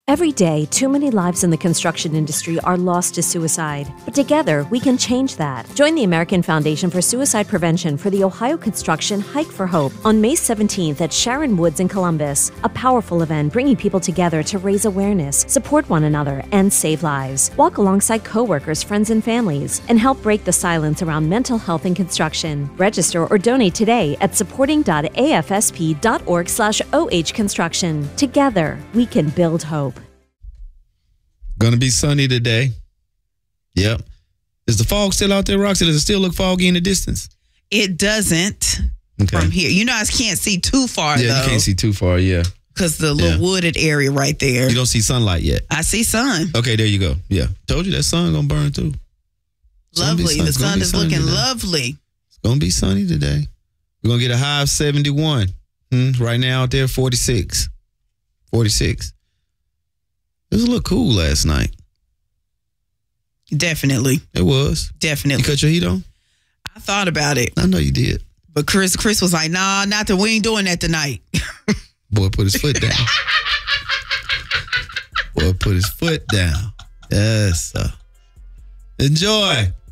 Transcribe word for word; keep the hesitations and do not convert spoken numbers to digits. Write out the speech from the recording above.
Every day, too many lives in the construction industry are lost to suicide. But together, we can change that. Join the American Foundation for Suicide Prevention for the Ohio Construction Hike for Hope on May seventeenth at Sharon Woods in Columbus. A powerful event bringing people together to raise awareness, support one another, and save lives. Walk alongside coworkers, friends, and families, and help break the silence around mental health in construction. Register or donate today at supporting.afsp.org slash OH construction. Together, we can build hope. Gonna be sunny today. Yep. Is the fog still out there, Roxy? Does it still look foggy in the distance? It doesn't Okay. from here. You know, I can't see too far, Yeah, though. you can't see too far, yeah. Because the little Yeah. wooded area right there. You don't see sunlight yet. I see sun. Okay, there you go. Yeah. Told you that sun gonna burn too. It's gonna be Lovely. sun- The it's gonna sun be is sunny looking today. lovely. It's gonna be sunny today. We're gonna get a high of seventy-one. Hmm, right now out there, forty-six. forty-six. It was a little cool last night. Definitely. It was. Definitely. You cut your heat on? I thought about it. I know you did. But Chris Chris was like, nah, not that we ain't doing that tonight. Boy put his foot down. Boy put his foot down. Yes, sir. Enjoy.